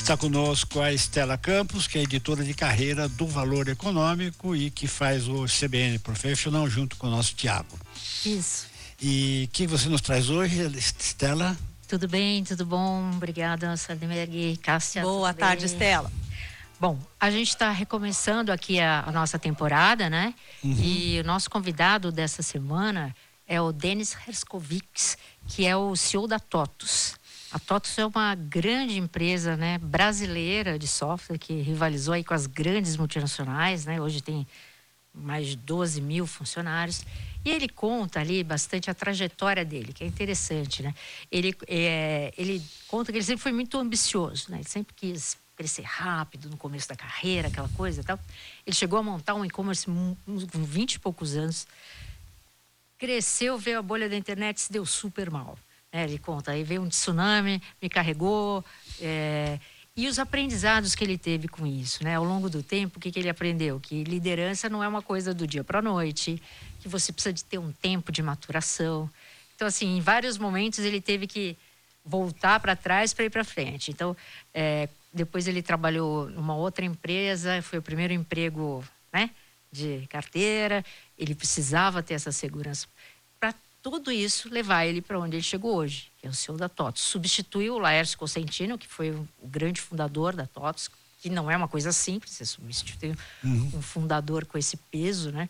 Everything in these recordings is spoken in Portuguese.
Está conosco a Estela Campos, que é editora de carreira do Valor Econômico e que faz o CBN Professional junto com o nosso Tiago. Isso. E o que você nos traz hoje, Estela? Tudo bem, tudo bom? Obrigada, Sardenberg, Cássia. Boa tarde, Estela. Bom, a gente está recomeçando aqui a nossa temporada, né? E o nosso convidado dessa semana é o Denis Herszkowicz, que é o CEO da TOTUS. A TOTUS é uma grande empresa, né, brasileira de software que rivalizou aí com as grandes multinacionais, né? Hoje tem mais de 12 mil funcionários. E ele conta ali bastante a trajetória dele, que é interessante, né? Ele conta que ele sempre foi muito ambicioso, né? Ele sempre quis crescer rápido no começo da carreira, aquela coisa e tal. Ele chegou a montar um e-commerce com 20 e poucos anos. Cresceu, veio a bolha da internet, se deu super mal. Ele conta, aí veio um tsunami, me carregou, e os aprendizados que ele teve com isso, né? Ao longo do tempo, o que ele aprendeu? Que liderança não é uma coisa do dia para a noite, que você precisa de ter um tempo de maturação. Então, assim, em vários momentos ele teve que voltar para trás para ir para frente. Então, depois ele trabalhou numa outra empresa, foi o primeiro emprego, né, de carteira, ele precisava ter essa segurança. Tudo isso levar ele para onde ele chegou hoje, que é o CEO da TOTUS. Substituiu o Laércio Cosentino, que foi o grande fundador da TOTUS, que não é uma coisa simples, você substituir um fundador com esse peso, né?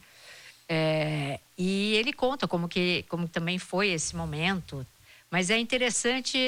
E ele conta como também foi esse momento. Mas é interessante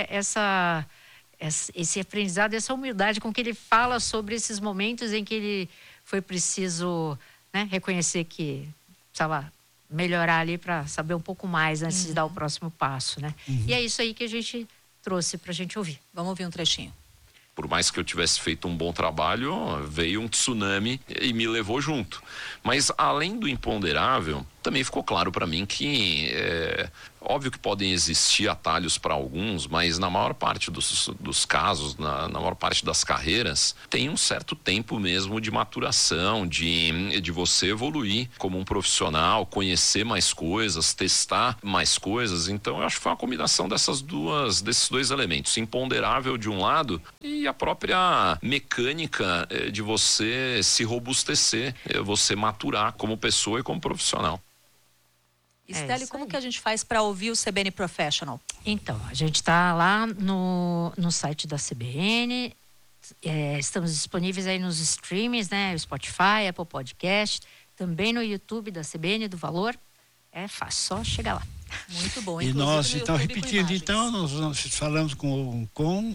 esse aprendizado, essa humildade com que ele fala sobre esses momentos em que ele foi preciso, né, reconhecer que precisava melhorar ali para saber um pouco mais antes de dar o próximo passo, né? E é isso aí que a gente trouxe para a gente ouvir. Vamos ouvir um trechinho. Por mais que eu tivesse feito um bom trabalho, veio um tsunami e me levou junto. Mas além do imponderável, também ficou claro para mim que óbvio que podem existir atalhos para alguns, mas na maior parte dos casos, na maior parte das carreiras, tem um certo tempo mesmo de maturação, de você evoluir como um profissional, conhecer mais coisas, testar mais coisas. Então eu acho que foi uma combinação desses dois elementos, imponderável de um lado e a própria mecânica de você se robustecer, você maturar como pessoa e como profissional. Estela, como que a gente faz para ouvir o CBN Professional? Então, a gente está lá no site da CBN, estamos disponíveis aí nos streamings, né? Spotify, Apple Podcast, também no YouTube da CBN do Valor. É fácil, só chegar lá. Muito bom. E nós, então, repetindo, então, nós falamos com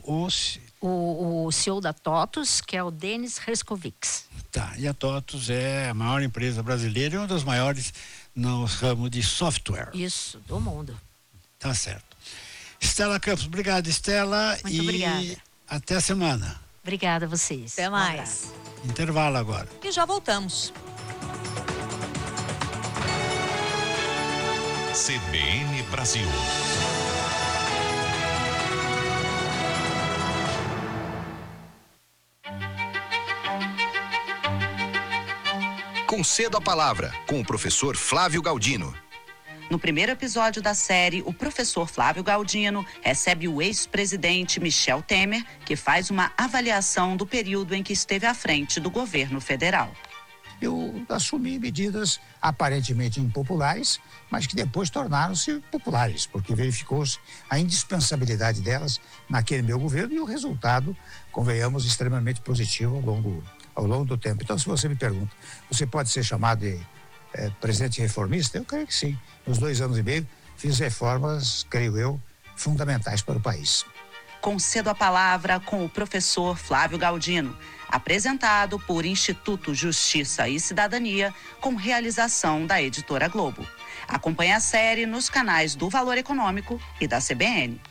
o CEO da TOTUS, que é o Denis Herszkowicz. Tá, e a TOTUS é a maior empresa brasileira e uma das maiores no ramo de software. Isso, do mundo. Tá certo. Estela Campos, obrigado, Estela. Muito obrigada. Até a semana. Obrigada a vocês. Até mais. Intervalo agora. E já voltamos. CBN Brasil. Concedo a palavra com o professor Flávio Galdino. No primeiro episódio da série, o professor Flávio Galdino recebe o ex-presidente Michel Temer, que faz uma avaliação do período em que esteve à frente do governo federal. Eu assumi medidas aparentemente impopulares, mas que depois tornaram-se populares, porque verificou-se a indispensabilidade delas naquele meu governo e o resultado, convenhamos, extremamente positivo ao longo do tempo. Então, se você me pergunta, você pode ser chamado de presidente reformista? Eu creio que sim. Nos 2 anos e meio, fiz reformas, creio eu, fundamentais para o país. Concedo a palavra com o professor Flávio Galdino, apresentado por Instituto Justiça e Cidadania, com realização da Editora Globo. Acompanhe a série nos canais do Valor Econômico e da CBN.